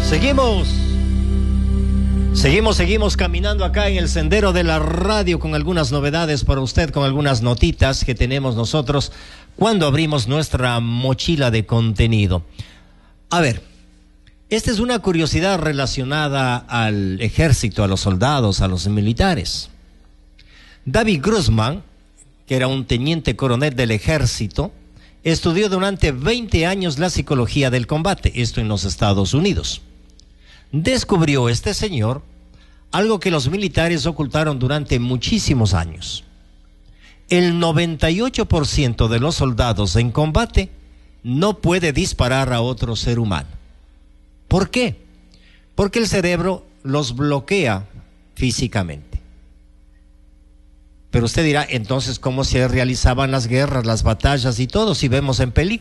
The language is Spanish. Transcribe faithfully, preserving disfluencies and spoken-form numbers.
Seguimos. Seguimos, seguimos caminando acá en el sendero de la radio con algunas novedades para usted, con algunas notitas que tenemos nosotros cuando abrimos nuestra mochila de contenido. A ver, esta es una curiosidad relacionada al ejército, a los soldados, a los militares. David Grossman, que era un teniente coronel del ejército, estudió durante veinte años la psicología del combate, esto en los Estados Unidos. Descubrió este señor algo que los militares ocultaron durante muchísimos años. El noventa y ocho por ciento de los soldados en combate no puede disparar a otro ser humano. ¿Por qué? Porque el cerebro los bloquea físicamente. Pero usted dirá, entonces, ¿cómo se realizaban las guerras, las batallas y todo si vemos en películas?